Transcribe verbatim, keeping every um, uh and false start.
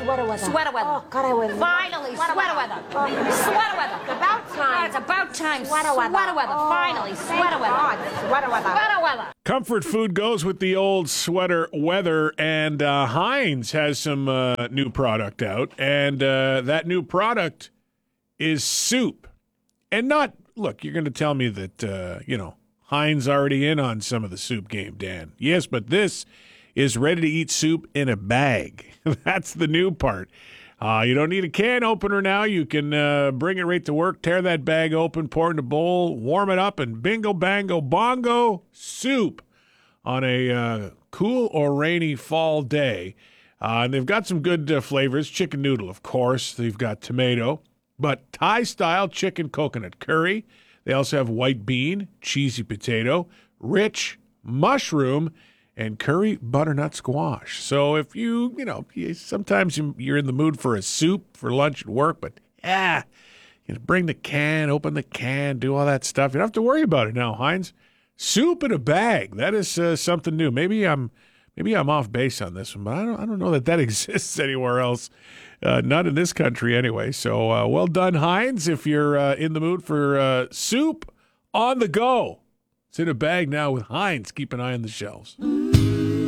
Sweater weather. Sweater weather. Oh, God, I would. Finally, sweater, sweater weather. weather. Sweater weather. It's about time. Oh, it's about time. Sweater weather. Sweater weather. Oh, Finally, sweater weather. God. Sweater weather. Sweater weather. Comfort food goes with the old sweater weather, and uh, Heinz has some uh, new product out, and uh, that new product is soup. And not, look, you're going to tell me that, uh, you know, Heinz already in on some of the soup game, Dan. Yes, but this is ready-to-eat soup in a bag. That's the new part. Uh, you don't need a can opener now. You can uh, bring it right to work, tear that bag open, pour it in a bowl, warm it up, and bingo, bango, bongo, soup on a uh, cool or rainy fall day. Uh, and they've got some good uh, flavors. Chicken noodle, of course. They've got tomato. But Thai-style chicken coconut curry. They also have white bean, cheesy potato, rich mushroom, and curry butternut squash. So if you, you know, sometimes you're in the mood for a soup for lunch at work, but yeah, you know, bring the can, open the can, do all that stuff. You don't have to worry about it now, Heinz. Soup in a bag. That is uh, something new. Maybe I'm maybe I'm off base on this one, but I don't I don't know that that exists anywhere else. Uh, not in this country anyway. So uh, well done, Heinz. If you're uh, in the mood for uh, soup on the go, it's in a bag now with Heinz. Keep an eye on the shelves.